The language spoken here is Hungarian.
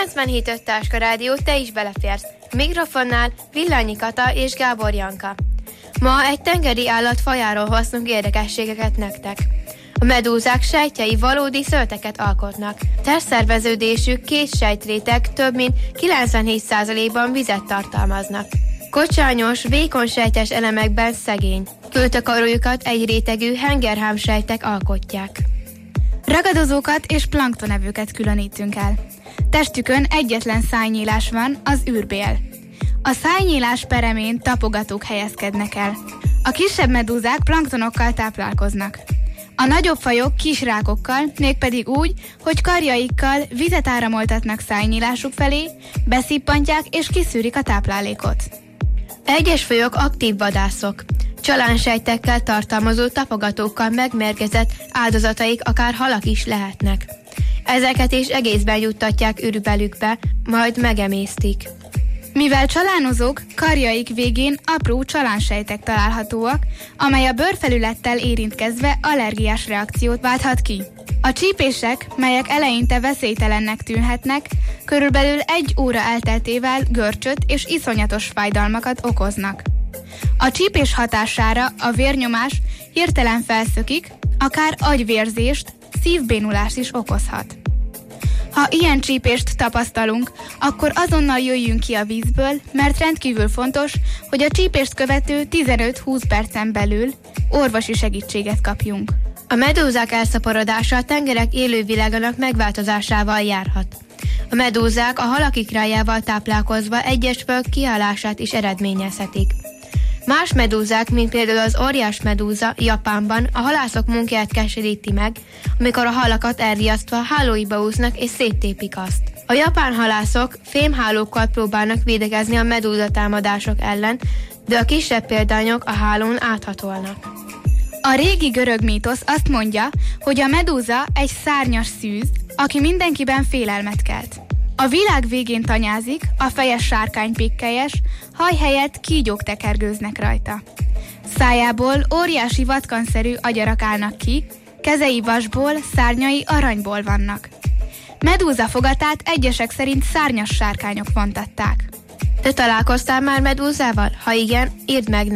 97.5 Táska Rádió, te is beleférsz. Mikrofonnál Villányi Kata és Gábor Janka. Ma egy tengeri állat fajáról hoztunk érdekességeket nektek. A medúzák sejtjei valódi szöveteket alkotnak. Testszerveződésük két sejtréteg több mint 97%-ban vizet tartalmaznak. Kocsányos, vékony sejtes elemekben szegény. Kültakarójukat egy rétegű hengerhámsejtek alkotják. Ragadozókat és planktonevőket különítünk el. Testükön egyetlen szájnyílás van, az űrbél. A szájnyílás peremén tapogatók helyezkednek el. A kisebb medúzák planktonokkal táplálkoznak. A nagyobb fajok kisrákokkal, mégpedig úgy, hogy karjaikkal vizet áramoltatnak szájnyílásuk felé, beszippantják és kiszűrik a táplálékot. Egyes fajok aktív vadászok. Csalánsejtekkel tartalmazó tapogatókkal megmérgezett áldozataik akár halak is lehetnek. Ezeket is egészben juttatják ürüvelükbe, majd megemésztik. Mivel csalánozók, karjaik végén apró csalánsejtek találhatóak, amely a bőrfelülettel érintkezve allergiás reakciót válthat ki. A csípések, melyek eleinte veszélytelennek tűnhetnek, körülbelül 1 óra elteltével görcsöt és iszonyatos fájdalmakat okoznak. A csípés hatására a vérnyomás hirtelen felszökik, akár agyvérzést, szívbénulást is okozhat. Ha ilyen csípést tapasztalunk, akkor azonnal jöjjünk ki a vízből, mert rendkívül fontos, hogy a csípést követő 15-20 percen belül orvosi segítséget kapjunk. A medúzák elszaporodása a tengerek élővilágának megváltozásával járhat. A medúzák a halak ikrájával táplálkozva egyes fajok kihalását is eredményezhetik. Más medúzák, mint például az óriás medúza Japánban a halászok munkáját keseríti meg, amikor a halakat elriasztva hálóiba úsznak és széttépik azt. A japán halászok fémhálókkal próbálnak védekezni a medúza támadások ellen, de a kisebb példányok a hálón áthatolnak. A régi görög mítosz azt mondja, hogy a medúza egy szárnyas szűz, aki mindenkiben félelmet kelt. A világ végén tanyázik, a feje sárkánypikkelyes, haj helyett kígyók tekergőznek rajta. Szájából óriási vatkanszerű agyarak állnak ki, kezei vasból, szárnyai aranyból vannak. Medúza fogatát egyesek szerint szárnyas sárkányok vontatták. Te találkoztál már medúzával? Ha igen, írd meg